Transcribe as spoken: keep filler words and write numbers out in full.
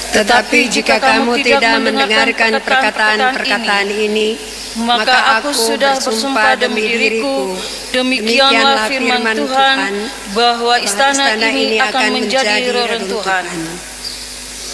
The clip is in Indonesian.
Tetapi jika kamu tidak mendengarkan perkataan-perkataan ini, maka aku sudah bersumpah demi diriku, demikianlah firman Tuhan, bahwa istana ini akan menjadi reruntuhan.